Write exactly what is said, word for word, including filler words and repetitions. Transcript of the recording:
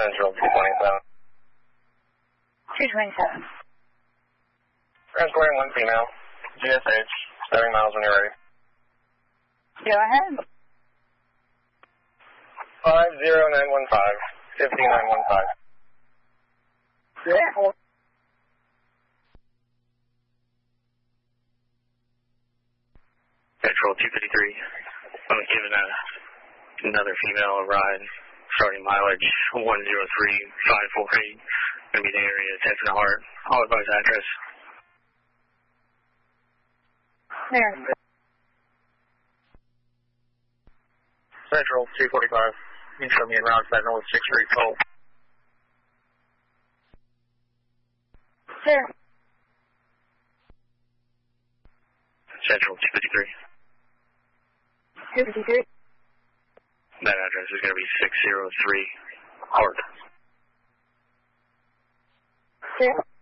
Central two twenty-seven. two twenty-seven. Transporting one female. G S H, seventy miles when you're ready. Go ahead. five zero nine one five, five zero nine one five. Yeah. Central two fifty-three. I'm giving a, another female a ride. Starting mileage one zero three five four eight. Going to be the area, ten and a heart. I'll advise address. There. Central two forty-five. You can show me around that North sixth Street toll. There. Central two fifty-three. two fifty-three. That address is going to be six zero three Hart. There.